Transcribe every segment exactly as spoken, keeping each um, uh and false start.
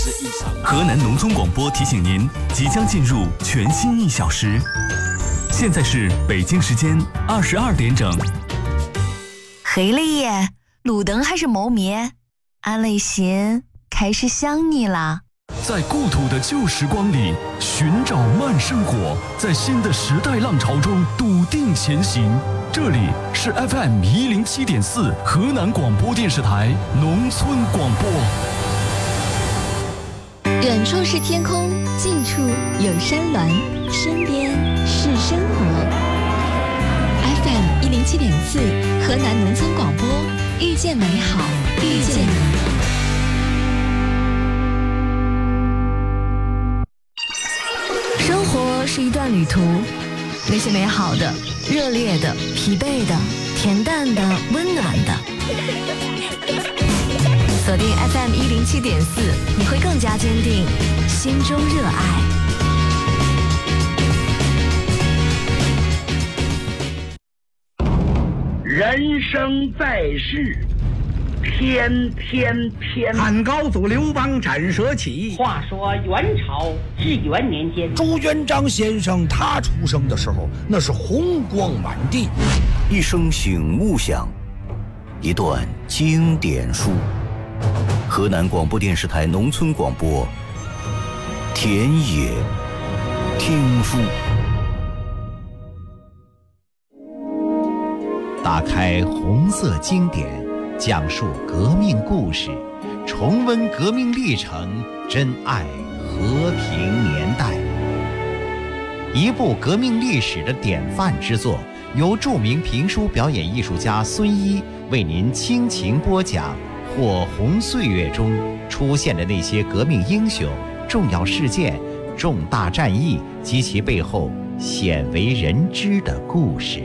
河南农村广播提醒您，即将进入全新一小时。现在是北京时间二十二点整。 黑了耶，路灯还是猫灭，俺内心开始想你啦。 在故土的旧时光里寻找慢生活，在新的时代浪潮中笃定前行。这里是 F M 一零七点四河南广播电视台农村广播。 远处是天空，近处有山峦，身边是生活。F M 一零七点四河南农村广播，遇见美好，遇见你。 生活是一段旅途，那些美好的、热烈的、疲惫的、恬淡的、温暖的。锁定 F M 一零七点四，你会更加坚定心中热爱。 人生在世，天天天。 汉高祖刘邦斩蛇起。 话说元朝至元年间， 朱元璋先生他出生的时候，那是红光满地。 一声醒目响，一段经典书。河南广播电视台农村广播，田野听书。 打开红色经典，讲述革命故事，重温革命历程，珍爱和平年代。一部革命历史的典范之作，由著名评书表演艺术家孙一为您倾情播讲火红岁月中出现的那些革命英雄、重要事件、重大战役及其背后鲜为人知的故事。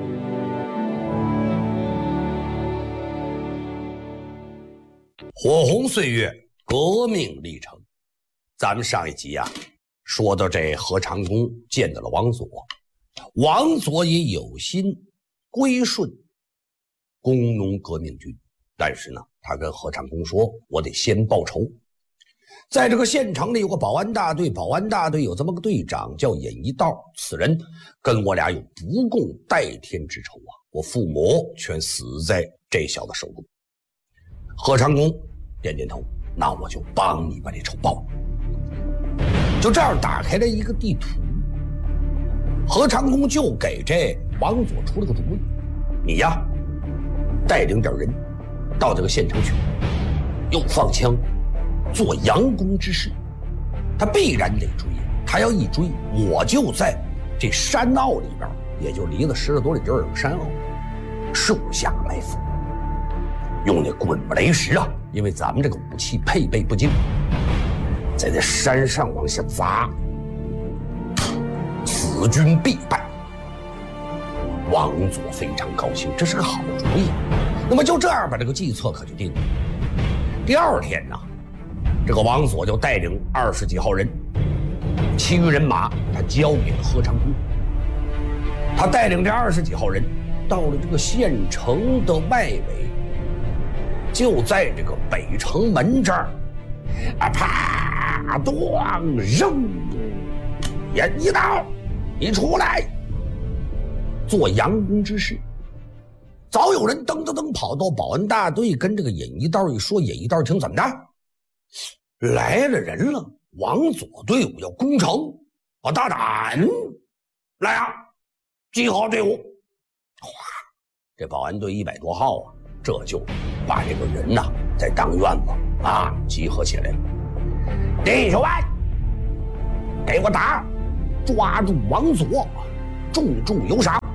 火红岁月，革命历程。咱们上一集啊，说到这何长工见到了王佐，王佐也有心归顺工农革命军，但是呢，他跟何长工说：“我得先报仇。”在这个县城里有个保安大队，保安大队有这么个队长叫尹一道，此人跟我俩有不共戴天之仇啊！我父母全死在这小子手中。何长工点点头，那我就帮你把这仇报了。就这样打开了一个地图，何长工就给这王佐出了个主意：你呀，带领点人到这个县城去，又放枪做佯攻之势，他必然得追。他要一追，我就在这山坳里边，也就离了十来多里地儿有个山坳，树下埋伏，用那滚木雷石啊，因为咱们这个武器配备不精，在这山上往下砸，此军必败。王佐非常高兴，这是个好主意。那么就这样把这个计策可就定了。第二天呢，这个王佐就带领二十几号人，其余人马他交给了何长工。他带领这二十几号人到了这个县城的外围，就在这个北城门这儿，啊啪咣扔，尹一道，你出来做佯攻之势。早有人噔噔噔跑到保安大队，跟这个尹一道一说，尹一道听怎么的？来了人了，王佐队伍要攻城，啊，大胆！来啊，集合队伍！哗，这保安队一百多号啊，这就把这个人呐、啊，在当院子啊集合起来了。弟兄们，给我打！抓住王佐，重重有赏。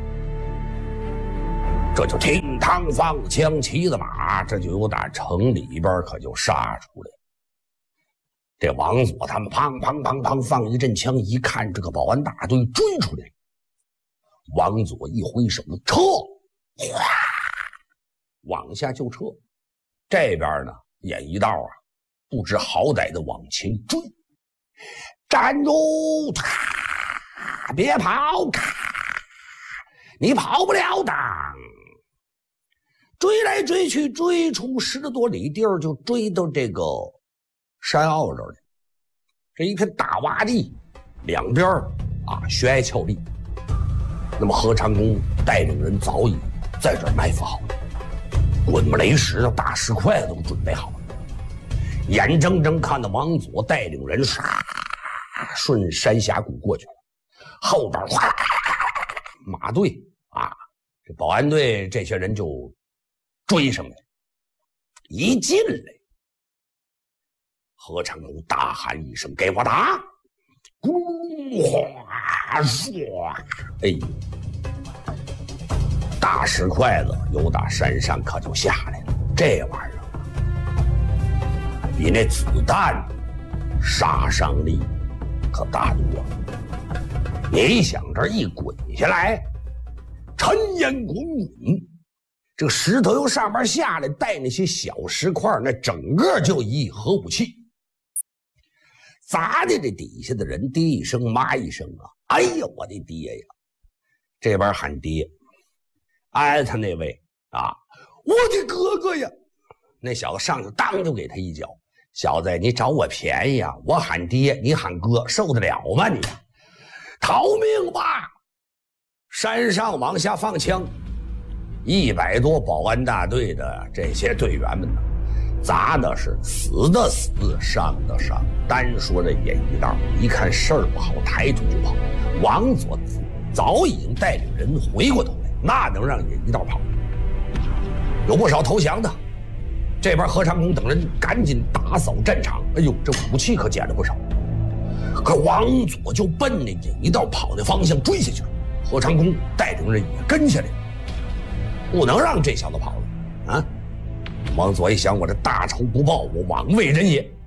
这就听堂放枪，骑着马，这就有打城里边可就杀出来。这王佐他们砰砰砰砰放一阵枪，一看这个保安大队追出来，王佐一挥手，撤，哗，往下就撤。这边呢，尹一道啊，不知好歹的往前追，站住！咔，别跑！咔，你跑不了的。追来追去，追出十多里地儿，就追到这个山坳这儿的，这一片大洼地，两边啊悬崖峭立。那么何长工带领人早已在这儿埋伏好了，滚木雷石的大石块都准备好了，眼睁睁看着王佐带领人唰顺山峡谷过去了，后边哗马队啊，这保安队这些人就追上来，一进来，何长工大喊一声：“给我打！”咕哗唰，哎呦，大石块子由打山上可就下来了，这玩意儿比那子弹杀伤力可大多了。你想这一滚下来，尘烟滚滚，这个石头由上边下来，带那些小石块，那整个就一核武器。砸的这底下的人爹一声妈一声啊！哎呀，我的爹呀！这边喊爹，挨他那位啊，我的哥哥呀！那小子上去当就给他一脚。小子，你找我便宜啊！我喊爹，你喊哥，受得了吗你？逃命吧！山上往下放枪，一百多保安大队的这些队员们呢，砸的是死的死，伤的伤。单说这演艺道，一看事儿不好，抬腿就跑。王佐早已经带领人回过头来，那能让演艺道跑？有不少投降的。这边何长工等人赶紧打扫战场，哎呦，这武器可捡了不少。可王佐就奔那演艺道跑的方向追下去了，何长工带领人也跟下来了，不能让这小子跑了啊！王佐一想，我这大仇不报，我枉为人也。